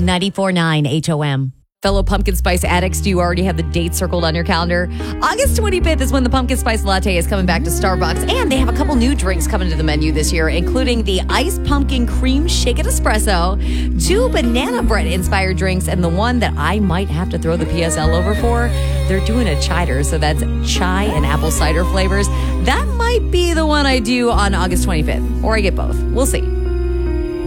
94.9 HOM. Fellow pumpkin spice addicts, do you already have the date circled on your calendar? August 25th is when the pumpkin spice latte is coming back to Starbucks, and they have a couple new drinks coming to the menu this year, including the iced pumpkin cream shaken espresso, 2 banana bread inspired drinks, and the one that I might have to throw the PSL over for. They're doing a cider, so that's chai and apple cider flavors. That might be the one I do on August 25th, or I get both. We'll see.